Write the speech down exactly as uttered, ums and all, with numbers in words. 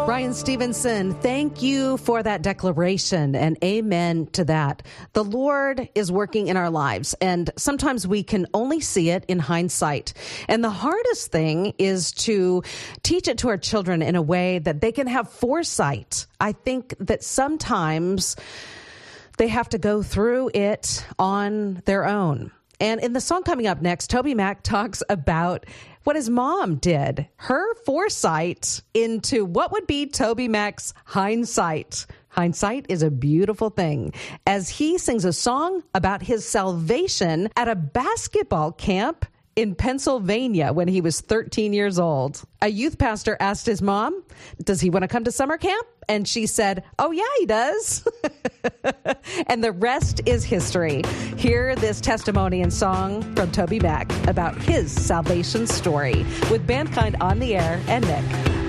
Ryan Stevenson, thank you for that declaration, and amen to that. The Lord is working in our lives, and sometimes we can only see it in hindsight. And the hardest thing is to teach it to our children in a way that they can have foresight. I think that sometimes they have to go through it on their own. And in the song coming up next, TobyMac talks about what his mom did, her foresight into what would be TobyMac's hindsight. Hindsight is a beautiful thing, as he sings a song about his salvation at a basketball camp in Pennsylvania when he was thirteen years old. A youth pastor asked his mom, does he want to come to summer camp? And she said, oh, yeah, he does. And the rest is history. Hear this testimony and song from TobyMac about his salvation story with Mankind on the Air and Nick.